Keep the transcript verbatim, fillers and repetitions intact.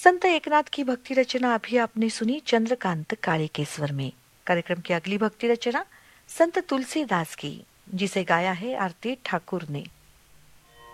संत एकनाथ की भक्ति रचना अभी आपने सुनी चंद्रकांत काळे के स्वर में। कार्यक्रम की अगली भक्ति रचना संत तुलसीदास की, जिसे गाया है आरती ठाकुर ने।